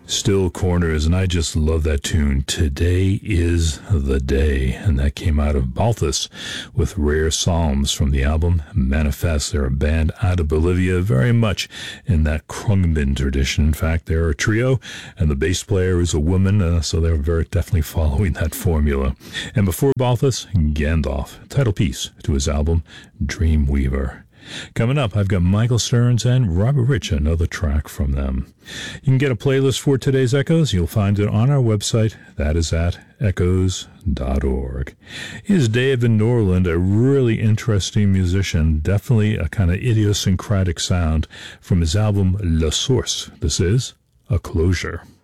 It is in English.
Still Corners, and I just love that tune. Today is the Day, and that came out of Balthus with Rare Psalms from the album Manifest. They're a band out of Bolivia, very much in that Khruangbin tradition. In fact, they're a trio, and the bass player is a woman, so they're very definitely following that formula. And before Balthus, Gandalf, title piece to his album Dreamweaver. Coming up, I've got Michael Stearns and Robert Rich, another track from them. You can get a playlist for today's Echoes. You'll find it on our website. That is at echoes.org. Here's Dave Van Norland, a really interesting musician, definitely a kind of idiosyncratic sound from his album La Source. This is A Closure.